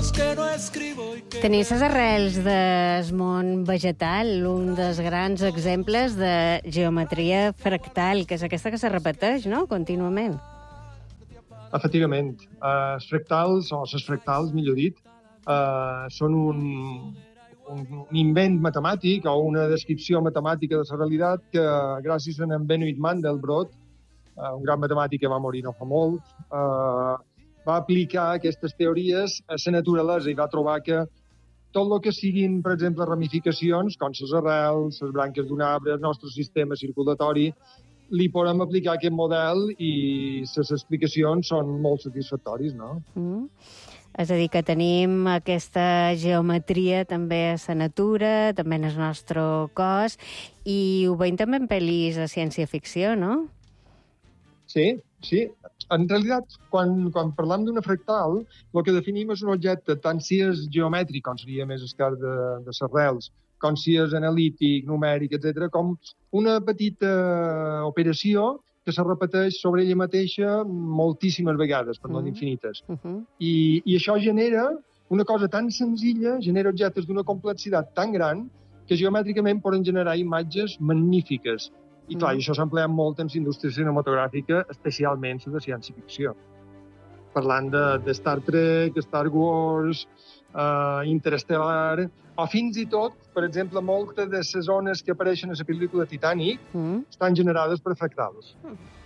Tenir les arrels del món vegetal, un dels grans exemples de geometria fractal, que és aquesta que se repeteix, no?, contínuament. Efectivament. Els fractals, o les fractals, millor dit, són un invent matemàtic o una descripció matemàtica de la realitat que, gràcies a en Benoit Mandelbrot, un gran matemàtic que va morir no fa molt, va aplicar aquestes teories a la naturalesa i va trobar que tot el que siguin, per exemple, ramificacions, com les arrels, les branques d'un arbre, el nostre sistema circulatori, li podem aplicar aquest model i les explicacions són molt satisfactòries, no? És a dir, que tenim aquesta geometria també a la natura, també en el nostre cos, i ho veiem també en pel·lis de ciència-ficció, no? Sí. En realitat, quan parlam d'una fractal, el que definim és un objecte, tant si és geomètric, com seria més el cas de les arrels, com si és analític, numèric, etc., com una petita operació que se repeteix sobre ella mateixa moltíssimes vegades, per no dir infinites. I això genera una cosa tan senzilla, genera objectes d'una complexitat tan gran que geomètricament poden generar imatges magnífiques. I clar, això s'ha empleat molt en la indústria cinematogràfica, especialment la de ciència-ficció. Parlant de Star Trek, Star Wars, Interstellar, o fins i tot, per exemple, moltes de les zones que apareixen a la pel·lícula Titanic estan generades per fractals.